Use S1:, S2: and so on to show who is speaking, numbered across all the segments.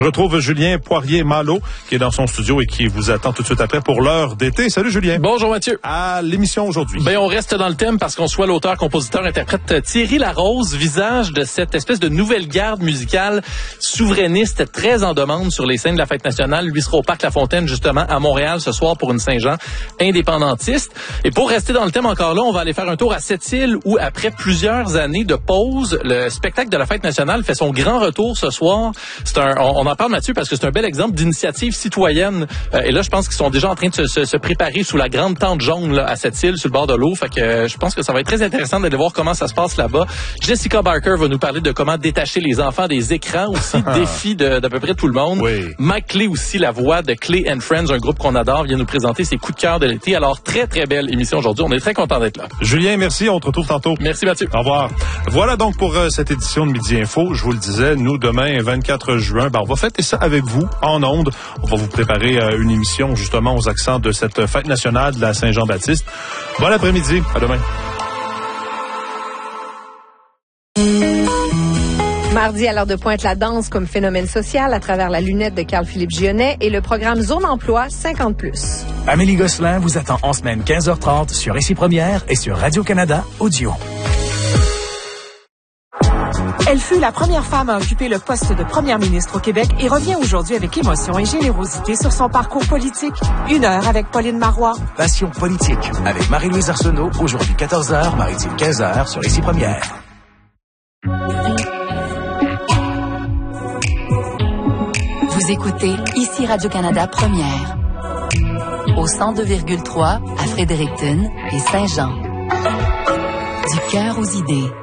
S1: Je retrouve Julien Poirier-Malo qui est dans son studio et qui vous attend tout de suite après pour l'heure d'été. Salut Julien.
S2: Bonjour Mathieu.
S1: À l'émission aujourd'hui.
S2: On reste dans le thème parce qu'on soit l'auteur, compositeur, interprète Thierry Larose, visage de cette espèce de nouvelle garde musicale souverainiste très en demande sur les scènes de la Fête nationale. Lui sera au Parc La Fontaine justement à Montréal ce soir pour une Saint-Jean indépendantiste. Et pour rester dans le thème encore là, on va aller faire un tour à Sept-Îles où après plusieurs années de pause, le spectacle de la Fête nationale fait son grand retour ce soir. On en parle, Mathieu, parce que c'est un bel exemple d'initiative citoyenne. Et là, je pense qu'ils sont déjà en train de se préparer sous la grande tente jaune là, à Sept-Îles, sur le bord de l'eau. Fait que je pense que ça va être très intéressant d'aller voir comment ça se passe là-bas. Jessica Barker va nous parler de comment détacher les enfants des écrans aussi, défi d'à peu près tout le monde.
S1: Oui.
S2: Mike Clay aussi, la voix de Clay and Friends, un groupe qu'on adore, vient nous présenter ses coups de cœur de l'été. Alors, très, très belle émission aujourd'hui. On est très content d'être là.
S1: Julien, merci. On te retrouve tantôt.
S2: Merci, Mathieu.
S1: Au revoir. Voilà donc pour cette édition de Midi Info. Je vous le disais, nous, demain, 24 juin, on va fêter ça avec vous, en ondes. On va vous préparer une émission, justement, aux accents de cette fête nationale de la Saint-Jean-Baptiste. Bon après-midi. À demain.
S3: Mardi, à l'heure de pointe, la danse comme phénomène social à travers la lunette de Carl-Philippe Gionnet et le programme Zone Emploi 50+.
S4: Amélie Gosselin vous attend en semaine 15h30 sur Ici Première et sur Radio-Canada Audio.
S5: Elle fut la première femme à occuper le poste de première ministre au Québec et revient aujourd'hui avec émotion et générosité sur son parcours politique. 1 heure avec Pauline Marois.
S4: Passion politique avec Marie-Louise Arsenault, aujourd'hui 14h, maritime 15h sur Ici Première.
S6: Vous écoutez Ici Radio-Canada Première. Au 102,3 à Fredericton et Saint-Jean. Du cœur aux idées.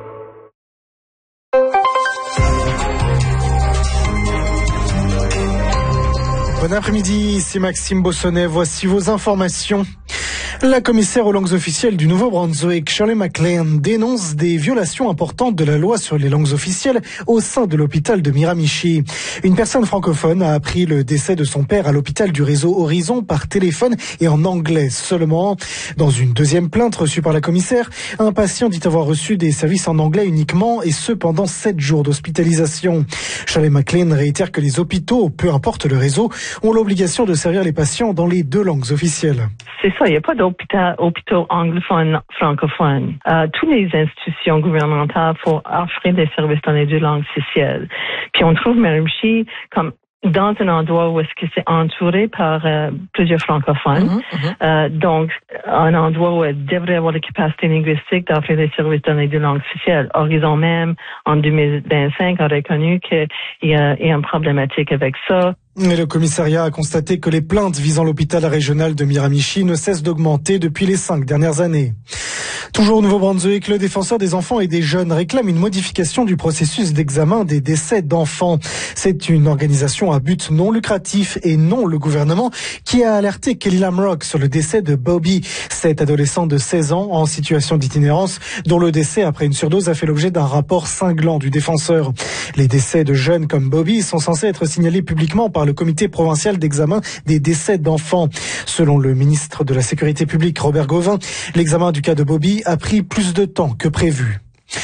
S7: Bon après-midi, c'est Maxime Bossonnet. Voici vos informations. La commissaire aux langues officielles du Nouveau-Brunswick, Shirley McLean, dénonce des violations importantes de la loi sur les langues officielles au sein de l'hôpital de Miramichi. Une personne francophone a appris le décès de son père à l'hôpital du réseau Horizon par téléphone et en anglais seulement. Dans une deuxième plainte reçue par la commissaire, un patient dit avoir reçu des services en anglais uniquement et ce pendant 7 jours d'hospitalisation. Shirley McLean réitère que les hôpitaux, peu importe le réseau, ont l'obligation de servir les patients dans les 2 langues officielles.
S8: C'est ça, il n'y a pas d'hôpitaux anglophones, francophones. Toutes les institutions gouvernementales faut offrir des services dans les 2 langues officielles. Puis on trouve Miramichi comme dans un endroit où est-ce que c'est entouré par plusieurs francophones. Donc, un endroit où elle devrait avoir la capacité linguistique d'offrir des services dans les 2 langues officielles. Or, ils ont même, en 2025, reconnu qu'il y a une problématique avec ça.
S7: Et le commissariat a constaté que les plaintes visant l'hôpital régional de Miramichi ne cessent d'augmenter depuis les 5 dernières années. Toujours au Nouveau-Brunswick, le défenseur des enfants et des jeunes réclame une modification du processus d'examen des décès d'enfants. C'est une organisation à but non lucratif et non le gouvernement qui a alerté Kelly Lamrock sur le décès de Bobby, cet adolescent de 16 ans en situation d'itinérance dont le décès après une surdose a fait l'objet d'un rapport cinglant du défenseur. Les décès de jeunes comme Bobby sont censés être signalés publiquement par le comité provincial d'examen des décès d'enfants. Selon le ministre de la Sécurité publique Robert Gauvin, l'examen du cas de Bobby a pris plus de temps que prévu.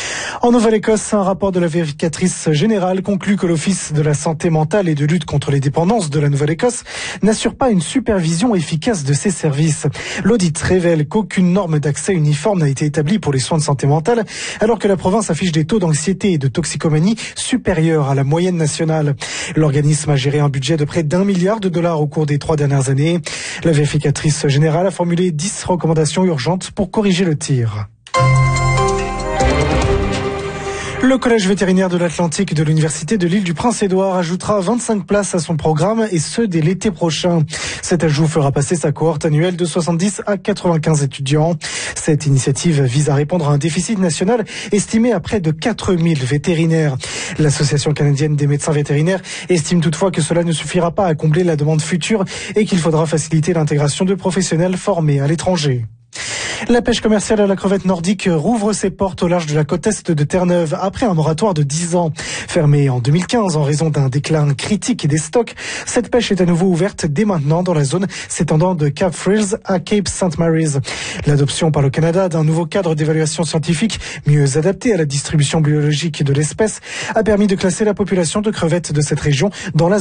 S7: En Nouvelle-Écosse, un rapport de la vérificatrice générale conclut que l'Office de la santé mentale et de lutte contre les dépendances de la Nouvelle-Écosse n'assure pas une supervision efficace de ses services. L'audit révèle qu'aucune norme d'accès uniforme n'a été établie pour les soins de santé mentale, alors que la province affiche des taux d'anxiété et de toxicomanie supérieurs à la moyenne nationale. L'organisme a géré un budget de près d'$1 milliard au cours des 3 dernières années. La vérificatrice générale a formulé 10 recommandations urgentes pour corriger le tir. Le Collège vétérinaire de l'Atlantique de l'Université de l'Île-du-Prince-Édouard ajoutera 25 places à son programme et ce dès l'été prochain. Cet ajout fera passer sa cohorte annuelle de 70 à 95 étudiants. Cette initiative vise à répondre à un déficit national estimé à près de 4000 vétérinaires. L'Association canadienne des médecins vétérinaires estime toutefois que cela ne suffira pas à combler la demande future et qu'il faudra faciliter l'intégration de professionnels formés à l'étranger. La pêche commerciale à la crevette nordique rouvre ses portes au large de la côte est de Terre-Neuve après un moratoire de 10 ans. Fermée en 2015 en raison d'un déclin critique des stocks, cette pêche est à nouveau ouverte dès maintenant dans la zone s'étendant de Cape Frills à Cape St. Mary's. L'adoption par le Canada d'un nouveau cadre d'évaluation scientifique mieux adapté à la distribution biologique de l'espèce a permis de classer la population de crevettes de cette région dans la